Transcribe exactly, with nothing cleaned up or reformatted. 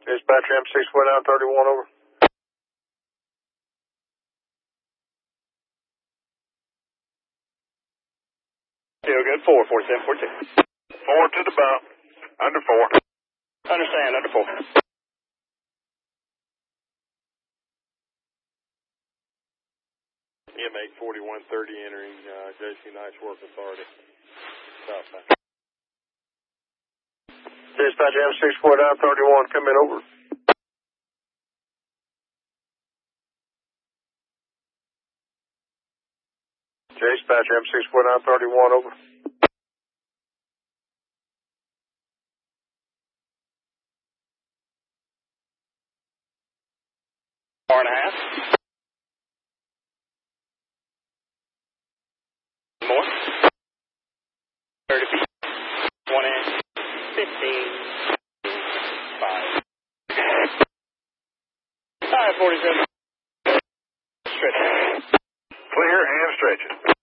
Dispatch M six forty-nine thirty-one, over. Still good, four, forty-seven, forty-two. Four to the bump. Under four. Understand, under four. M eight forty-one thirty entering uh, J C Knight's Work Authority. Southbound. Dispatch M six forty-nine thirty-one, come in, over. Dispatch M six forty-nine thirty-one, over. Four and a half. More. thirty feet. One inch. fifteen. Five. Five forty-seven. Stretch. Clear and stretching.